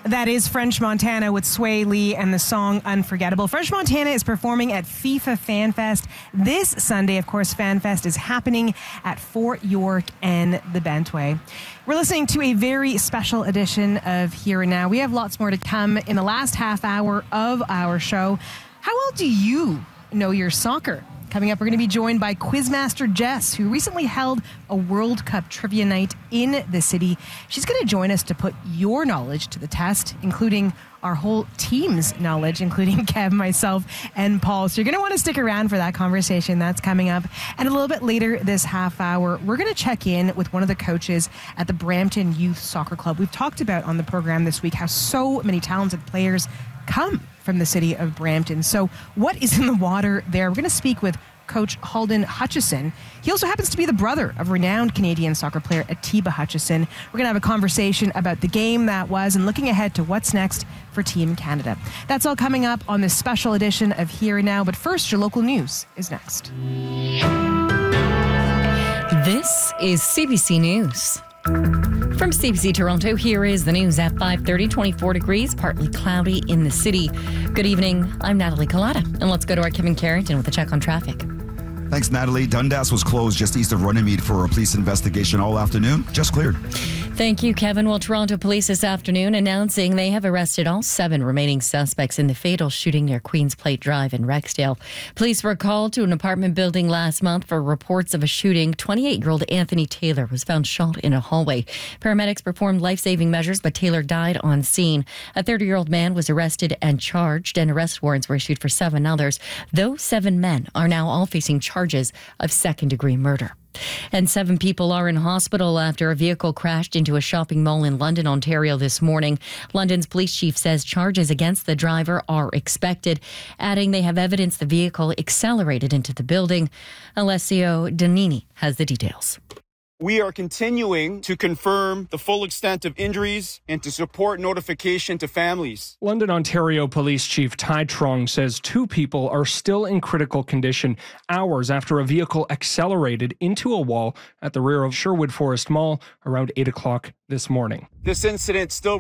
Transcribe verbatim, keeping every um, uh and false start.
That is French Montana with Sway Lee and the song Unforgettable. French Montana is performing at FIFA Fan Fest this Sunday. Of course, Fan Fest is happening at Fort York and the Bentway. We're listening to a very special edition of Here and Now. We have lots more to come in the last half hour of our show. How well do you know your soccer? Coming up, we're going to be joined by Quizmaster Jess, who recently held a World Cup trivia night in the city. She's going to join us to put your knowledge to the test, including our whole team's knowledge, including Kev, myself, and Paul. So you're going to want to stick around for that conversation. That's coming up. And a little bit later this half hour, we're going to check in with one of the coaches at the Brampton Youth Soccer Club. We've talked about on the program this week how so many talented players come from the city of Brampton. So what is in the water there? We're going to speak with Coach Halden Hutchison. He also happens to be the brother of renowned Canadian soccer player Atiba Hutchison. We're going to have a conversation about the game that was and looking ahead to what's next for Team Canada. That's all coming up on this special edition of Here and Now. But first, your local news is next. This is C B C News. From C B C Toronto, here is the news at five thirty, twenty-four degrees, partly cloudy in the city. Good evening, I'm Natalie Collada, and let's go to our Kevin Carrington with a check on traffic. Thanks, Natalie. Dundas was closed just east of Runnymede for a police investigation all afternoon. Just cleared. Thank you, Kevin. Well, Toronto police this afternoon announcing they have arrested all seven remaining suspects in the fatal shooting near Queens Plate Drive in Rexdale. Police were called to an apartment building last month for reports of a shooting. twenty-eight-year-old Anthony Taylor was found shot in a hallway. Paramedics performed life-saving measures, but Taylor died on scene. A thirty-year-old man was arrested and charged, and arrest warrants were issued for seven others. Those seven men are now all facing charges of second-degree murder. And seven people are in hospital after a vehicle crashed into a shopping mall in London, Ontario this morning. London's police chief says charges against the driver are expected, adding they have evidence the vehicle accelerated into the building. Alessio Danini has the details. We are continuing to confirm the full extent of injuries and to support notification to families. London, Ontario Police Chief Ty Trong says two people are still in critical condition hours after a vehicle accelerated into a wall at the rear of Sherwood Forest Mall around eight o'clock this morning. This incident still